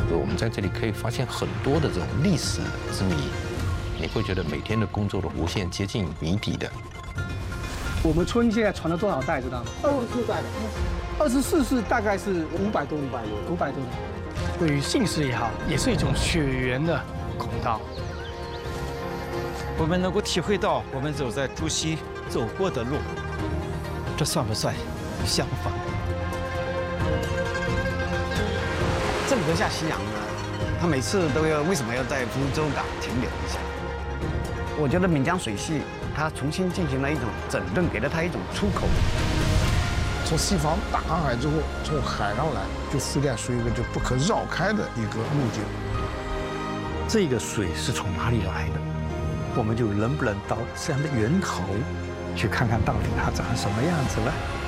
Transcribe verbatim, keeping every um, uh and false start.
而我们在这里可以发现很多的这种历史之谜，你会觉得每天的工作的无限接近谜底的。 我们村现在传了多少代，知道吗？二十四代了。二十四世大概是五百多年，五百多，五百多年。对于姓氏也好，也是一种血缘的孔道。 我们能够体会到我们走在朱熹走过的路，这算不算相仿？ 郑和下西洋呢，他每次都要为什么要在福州港停留一下？我觉得岷江水系它重新进行了一种整顿，给了它一种出口。 从西方大航海之后，从海上来，就福建属于一个就不可绕开的一个路径。 这个水是从哪里来的？我们就能不能到这样的源头，去看看到底它长什么样子了？